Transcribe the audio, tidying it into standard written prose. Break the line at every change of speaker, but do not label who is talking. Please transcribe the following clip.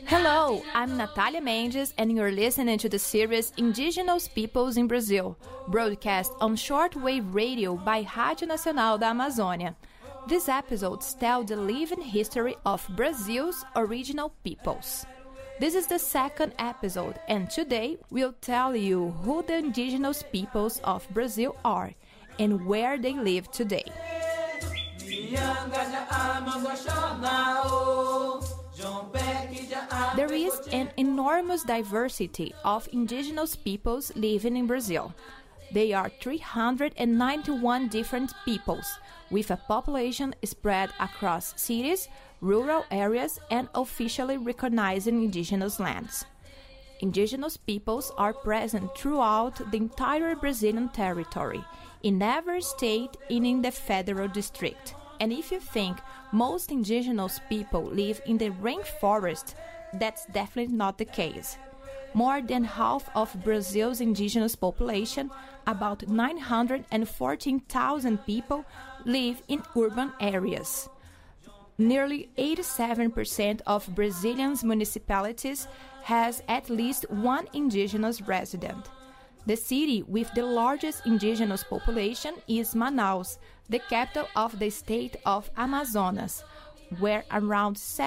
Hello, I'm Natalia Mendes, and you're listening to the series Indigenous Peoples in Brazil, broadcast on shortwave radio by Rádio Nacional da Amazônia. These episodes tell the living history of Brazil's original peoples. This is the second episode, and today we'll tell you who the indigenous peoples of Brazil are and where they live today. There is an enormous diversity of indigenous peoples living in Brazil. They are 391 different peoples, with a population spread across cities, rural areas, and officially recognized indigenous lands. Indigenous peoples are present throughout the entire Brazilian territory, in every state and in the federal district. And if you think most indigenous people live in the rainforest, that's definitely not the case. More than half of Brazil's indigenous population, about 914,000 people, live in urban areas. Nearly 87% of Brazilian municipalities has at least one indigenous resident. The city with the largest indigenous population is Manaus, the capital of the state of Amazonas, where around